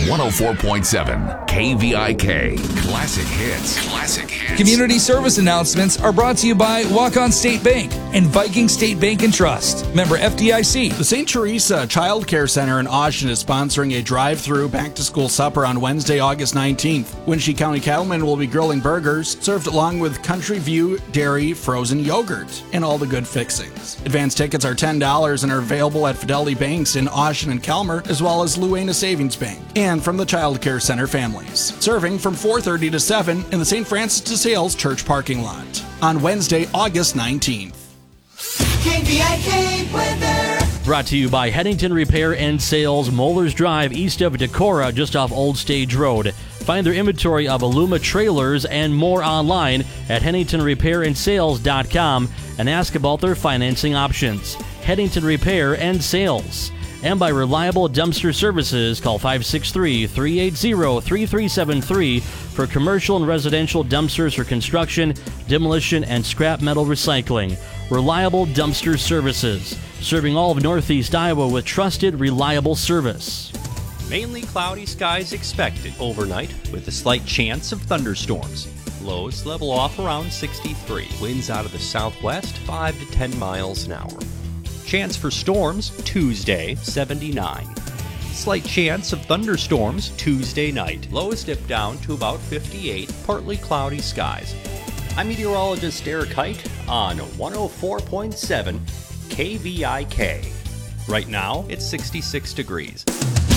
104.7 KVIK. Classic hits. Classic hits. Community service announcements are brought to you by Walk-On State Bank and Viking State Bank and Trust. Member FDIC. The St. Teresa Child Care Center in Austin is sponsoring a drive-through back-to-school supper on Wednesday, August 19th. Winship County Cattlemen will be grilling burgers, served along with Country View Dairy frozen yogurt and all the good fixings. Advance tickets are $10 and are available at Fidelity Banks in Austin and Calmer, as well as Luena Savings Bank, and from the Child Care Center families. Serving from 4:30 to 7 in the St. Francis de Sales Church parking lot on Wednesday, August 19th. KVIK weather. Brought to you by Headington Repair and Sales, Moeller's Drive, east of Decorah, just off Old Stage Road. Find their inventory of Aluma trailers and more online at HeadingtonRepairandSales.com and ask about their financing options. Headington Repair and Sales. And by Reliable Dumpster Services, call 563-380-3373 for commercial and residential dumpsters for construction, demolition, and scrap metal recycling. Reliable Dumpster Services, serving all of Northeast Iowa with trusted, reliable service. Mainly cloudy skies expected overnight with a slight chance of thunderstorms. Lows level off around 63. Winds out of the southwest 5 to 10 miles an hour. Chance for storms Tuesday, 79. Slight chance of thunderstorms Tuesday night. Lows dip down to about 58. Partly cloudy skies. I'm meteorologist Eric Height on 104.7 KVIK. Right now, it's 66 degrees.